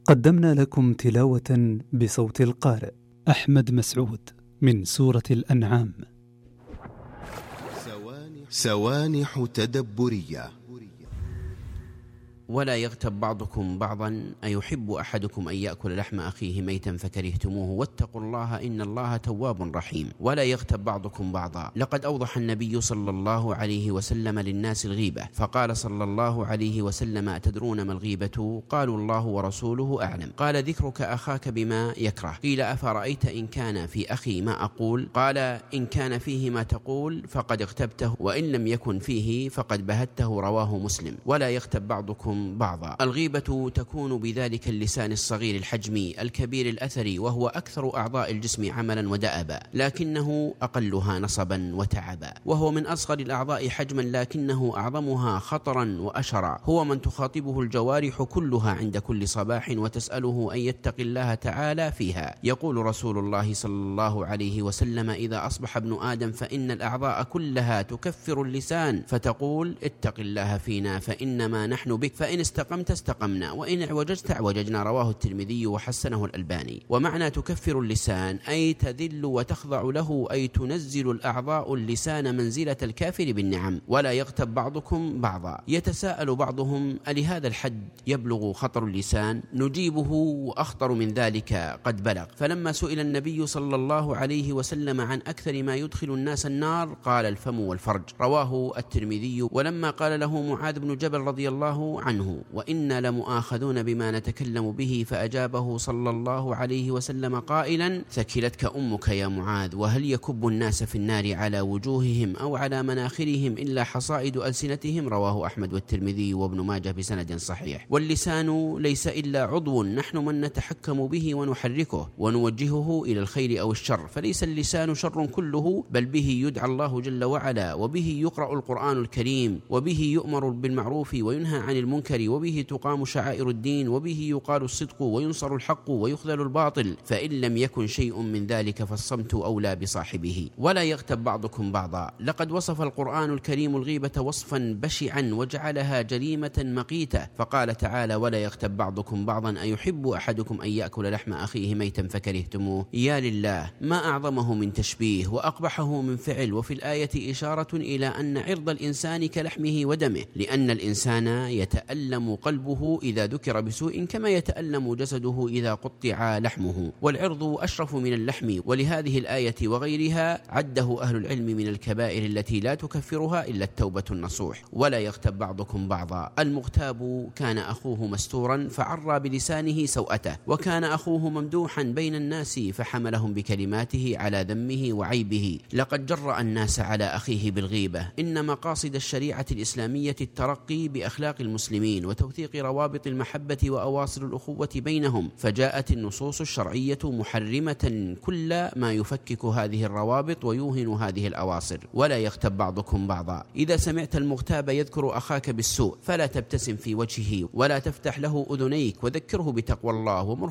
قدمنا لكم تلاوة بصوت القارئ أحمد مسعود من سورة الأنعام. سوانح تدبرية. ولا يغتب بعضكم بعضا أيحب أحدكم أن يأكل لحم أخيه ميتا فكرهتموه واتقوا الله إن الله تواب رحيم. ولا يغتب بعضكم بعضا. لقد أوضح النبي صلى الله عليه وسلم للناس الغيبة، فقال صلى الله عليه وسلم: أتدرون ما الغيبة؟ قالوا الله ورسوله أعلم. قال: ذكرك أخاك بما يكره. قيل: أفرأيت إن كان في أخي ما أقول؟ قال: إن كان فيه ما تقول فقد اغتبته، وإن لم يكن فيه فقد بهته. رواه مسلم. ولا يغتب بعضكم بعضا. الغيبة تكون بذلك اللسان الصغير الحجم الكبير الأثر، وهو أكثر أعضاء الجسم عملا ودأبا، لكنه أقلها نصبا وتعبا، وهو من أصغر الأعضاء حجما لكنه أعظمها خطرا وأشرا. هو من تخاطبه الجوارح كلها عند كل صباح وتسأله أن يتقي الله تعالى فيها. يقول رسول الله صلى الله عليه وسلم: إذا أصبح ابن آدم فإن الأعضاء كلها تكفر اللسان فتقول: اتق الله فينا فإنما نحن بك، فإن استقمت استقمنا وإن اعوججت اعوججنا. رواه الترمذي وحسنه الألباني. ومعنى تكفر اللسان أي تذل وتخضع له، أي تنزل الأعضاء اللسان منزلة الكافر بالنعم. ولا يغتب بعضكم بعضا. يتساءل بعضهم: ألهذا الحد يبلغ خطر اللسان؟ نجيبه: وأخطر من ذلك قد بلغ. فلما سئل النبي صلى الله عليه وسلم عن أكثر ما يدخل الناس النار قال: الفم والفرج. رواه الترمذي. ولما قال له معاذ بن جبل رضي الله عنه: وإنا لمؤاخذون بما نتكلم به، فأجابه صلى الله عليه وسلم قائلا: ثكلتك أمك يا معاذ، وهل يكب الناس في النار على وجوههم أو على مناخرهم إلا حصائد ألسنتهم. رواه أحمد والترمذي وابن ماجه بسند صحيح. واللسان ليس إلا عضو نحن من نتحكم به ونحركه ونوجهه إلى الخير أو الشر، فليس اللسان شر كله، بل به يدعى الله جل وعلا، وبه يقرأ القرآن الكريم، وبه يؤمر بالمعروف وينهى عن المنكر، وبه تقام شعائر الدين، وبه يقال الصدق وينصر الحق ويخذل الباطل، فإن لم يكن شيء من ذلك فالصمت أولى بصاحبه. ولا يغتب بعضكم بعضا. لقد وصف القرآن الكريم الغيبة وصفا بشعا وجعلها جريمة مقيتة، فقال تعالى: ولا يغتب بعضكم بعضا أيحب أحدكم أن يأكل لحم أخيه ميتا فكرهتموه. يا لله، ما أعظمه من تشبيه وأقبحه من فعل. وفي الآية إشارة إلى أن عرض الإنسان كلحمه ودمه، لأن الإنسان يتألم قلبه إذا ذكر بسوء كما يتألم جسده إذا قطع لحمه، والعرض أشرف من اللحم. ولهذه الآية وغيرها عده أهل العلم من الكبائر التي لا تكفرها إلا التوبة النصوح. ولا يغتب بعضكم بعضا. المغتاب كان أخوه مستورا فعرى بلسانه سوءته، وكان أخوه ممدوحا بين الناس فحملهم بكلماته على ذمه وعيبه. لقد جرأ الناس على أخيه بالغيبة. إن مقاصد الشريعة الإسلامية الترقي بأخلاق المسلمين وتوثيق روابط المحبة وأواصر الأخوة بينهم، فجاءت النصوص الشرعية محرمة كل ما يفكك هذه الروابط ويوهن هذه الأواصر. ولا يغتب بعضكم بعضا. إذا سمعت المغتاب يذكر أخاك بالسوء فلا تبتسم في وجهه ولا تفتح له أذنيك، وذكره بتقوى الله